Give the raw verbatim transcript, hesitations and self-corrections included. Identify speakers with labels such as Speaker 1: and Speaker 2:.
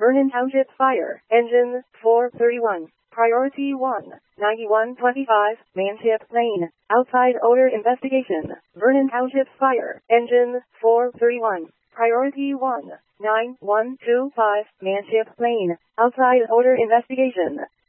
Speaker 1: Vernon Township Fire. Engine four thirty-one. Priority one. ninety-one twenty-five, Manship Lane. Outside odor investigation. Vernon Township Fire. Engine four thirty-one. Priority one. nine one two five, Manship Lane. Outside odor investigation.